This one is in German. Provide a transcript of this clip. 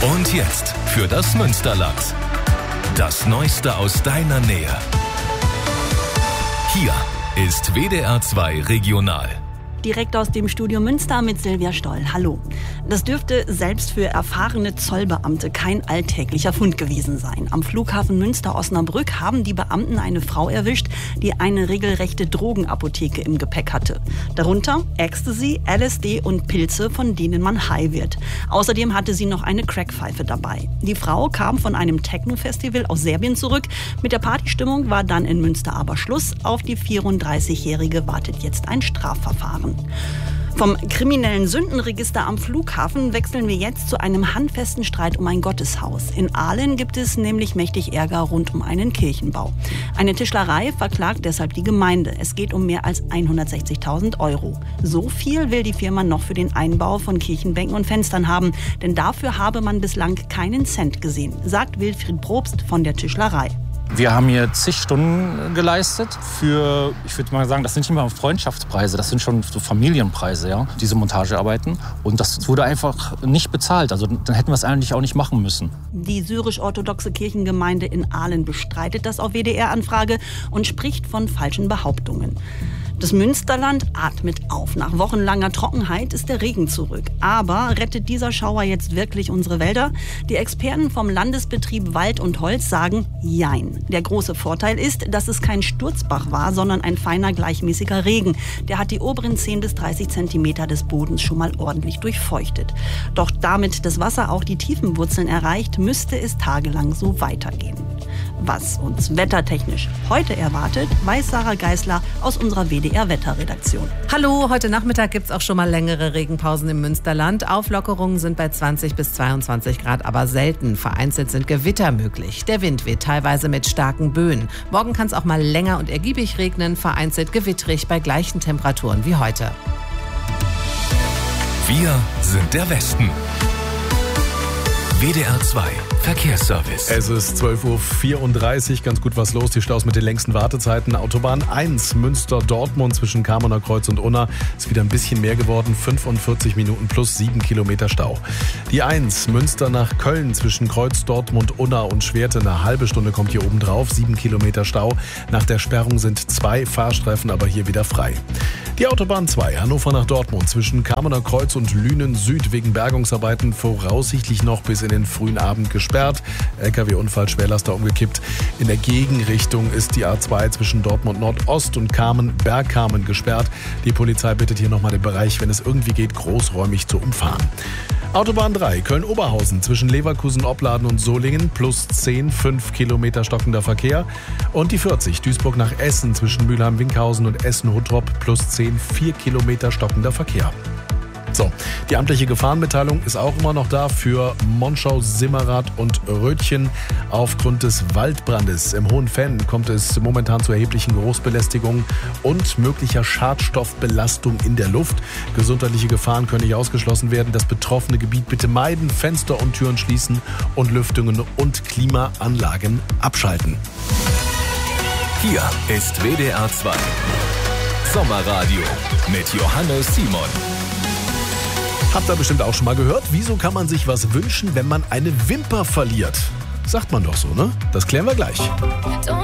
Und jetzt für das Münsterland. Das Neueste aus deiner Nähe. Hier ist WDR 2 Regional. Direkt aus dem Studio Münster mit Silvia Stoll. Hallo. Das dürfte selbst für erfahrene Zollbeamte kein alltäglicher Fund gewesen sein. Am Flughafen Münster-Osnabrück haben die Beamten eine Frau erwischt, die eine regelrechte Drogenapotheke im Gepäck hatte. Darunter Ecstasy, LSD und Pilze, von denen man high wird. Außerdem hatte sie noch eine Crackpfeife dabei. Die Frau kam von einem Techno-Festival aus Serbien zurück. Mit der Partystimmung war dann in Münster aber Schluss. Auf die 34-Jährige wartet jetzt ein Strafverfahren. Vom kriminellen Sündenregister am Flughafen wechseln wir jetzt zu einem handfesten Streit um ein Gotteshaus. In Ahlen gibt es nämlich mächtig Ärger rund um einen Kirchenbau. Eine Tischlerei verklagt deshalb die Gemeinde. Es geht um mehr als 160.000 €. So viel will die Firma noch für den Einbau von Kirchenbänken und Fenstern haben. Denn dafür habe man bislang keinen Cent gesehen, sagt Wilfried Probst von der Tischlerei. Wir haben hier zig Stunden geleistet für, ich würde mal sagen, das sind nicht mehr Freundschaftspreise, das sind schon so Familienpreise, ja, diese Montagearbeiten. Und das wurde einfach nicht bezahlt, also dann hätten wir es eigentlich auch nicht machen müssen. Die syrisch-orthodoxe Kirchengemeinde in Ahlen bestreitet das auf WDR-Anfrage und spricht von falschen Behauptungen. Das Münsterland atmet auf. Nach wochenlanger Trockenheit ist der Regen zurück. Aber rettet dieser Schauer jetzt wirklich unsere Wälder? Die Experten vom Landesbetrieb Wald und Holz sagen Jein. Der große Vorteil ist, dass es kein Sturzbach war, sondern ein feiner, gleichmäßiger Regen. Der hat die oberen 10 bis 30 Zentimeter des Bodens schon mal ordentlich durchfeuchtet. Doch damit das Wasser auch die tiefen Wurzeln erreicht, müsste es tagelang so weitergehen. Was uns wettertechnisch heute erwartet, weiß Sarah Geisler aus unserer WDR-Wetterredaktion. Hallo, heute Nachmittag gibt es auch schon mal längere Regenpausen im Münsterland. Auflockerungen sind bei 20 bis 22 Grad, aber selten. Vereinzelt sind Gewitter möglich. Der Wind weht teilweise mit starken Böen. Morgen kann es auch mal länger und ergiebig regnen, vereinzelt gewittrig bei gleichen Temperaturen wie heute. Wir sind der Westen. WDR 2 Verkehrsservice. Es ist 12:34 Uhr, ganz gut was los. Die Staus mit den längsten Wartezeiten. Autobahn 1 Münster-Dortmund zwischen Kamener Kreuz und Unna ist wieder ein bisschen mehr geworden. 45 Minuten plus 7 Kilometer Stau. Die 1 Münster nach Köln zwischen Kreuz, Dortmund, Unna und Schwerte. Eine halbe Stunde kommt hier oben drauf. 7 Kilometer Stau. Nach der Sperrung sind 2 Fahrstreifen, aber hier wieder frei. Die Autobahn 2 Hannover nach Dortmund zwischen Kamener Kreuz und Lünen Süd wegen Bergungsarbeiten voraussichtlich noch bis in den frühen Abend gesperrt. LKW-Unfall, Schwerlaster umgekippt. In der Gegenrichtung ist die A2 zwischen Dortmund Nordost und Bergkamen gesperrt. Die Polizei bittet hier nochmal den Bereich, wenn es irgendwie geht, großräumig zu umfahren. Autobahn 3 Köln-Oberhausen zwischen Leverkusen, Opladen und Solingen plus 10, 5 Kilometer stockender Verkehr. Und die 40 Duisburg nach Essen zwischen Mülheim-Winkhausen und Essen-Huttrop plus 10, 4 Kilometer stockender Verkehr. So, die amtliche Gefahrenmitteilung ist auch immer noch da für Monschau, Simmerath und Rötchen. Aufgrund des Waldbrandes im Hohenfenn kommt es momentan zu erheblichen Geruchsbelästigungen und möglicher Schadstoffbelastung in der Luft. Gesundheitliche Gefahren können nicht ausgeschlossen werden. Das betroffene Gebiet bitte meiden, Fenster und Türen schließen und Lüftungen und Klimaanlagen abschalten. Hier ist WDR 2 Sommerradio mit Johannes Simon. Habt ihr bestimmt auch schon mal gehört, wieso kann man sich was wünschen, wenn man eine Wimper verliert? Sagt man doch so, ne? Das klären wir gleich.